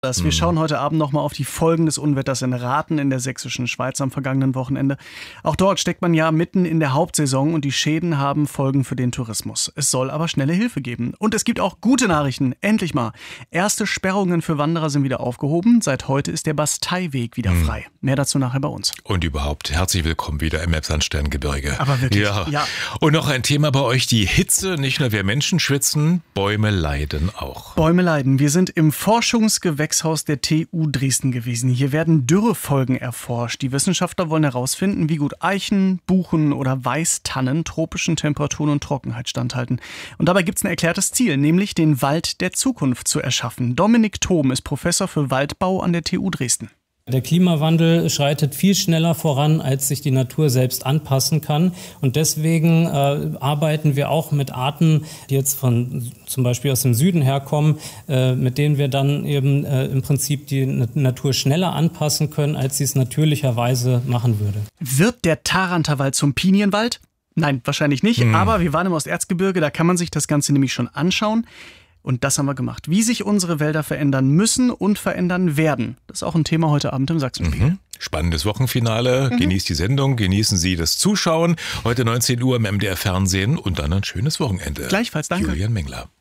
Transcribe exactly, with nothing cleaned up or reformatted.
Wir schauen heute Abend nochmal auf die Folgen des Unwetters in Rathen in der sächsischen Schweiz am vergangenen Wochenende. Auch dort steckt man ja mitten in der Hauptsaison und die Schäden haben Folgen für den Tourismus. Es soll aber schnelle Hilfe geben. Und es gibt auch gute Nachrichten. Endlich mal. Erste Sperrungen für Wanderer sind wieder aufgehoben. Seit heute ist der Basteiweg wieder Hm. frei. Mehr dazu nachher bei uns. Und überhaupt, herzlich willkommen wieder im Elbsandsterngebirge. Aber wirklich, ja. ja. Und noch ein Thema bei euch, die Hitze. Nicht nur wir Menschen schwitzen, Bäume leiden auch. Bäume leiden. Wir sind im Forschungsgewächshaus der T U Dresden gewesen. Hier werden Dürrefolgen erforscht. Die Wissenschaftler wollen herausfinden, wie gut Eichen, Buchen oder Weißtannen tropischen Temperaturen und Trockenheit standhalten. Und dabei gibt es ein erklärtes Ziel, nämlich den Wald der Zukunft zu erschaffen. Dominik Thom ist Professor für Waldbau an der T U Dresden. Der Klimawandel schreitet viel schneller voran, als sich die Natur selbst anpassen kann. Und deswegen äh, arbeiten wir auch mit Arten, die jetzt von zum Beispiel aus dem Süden herkommen, äh, mit denen wir dann eben äh, im Prinzip die Natur schneller anpassen können, als sie es natürlicherweise machen würde. Wird der Taranterwald zum Pinienwald? Nein, wahrscheinlich nicht. Hm. Aber wir waren im Osterzgebirge, da kann man sich das Ganze nämlich schon anschauen. Und das haben wir gemacht. Wie sich unsere Wälder verändern müssen und verändern werden. Das ist auch ein Thema heute Abend im Sachsenspiegel. Mhm. Spannendes Wochenfinale. Mhm. Genießt die Sendung, genießen Sie das Zuschauen. Heute neunzehn Uhr im M D R Fernsehen und dann ein schönes Wochenende. Gleichfalls, danke. Julian Mengler.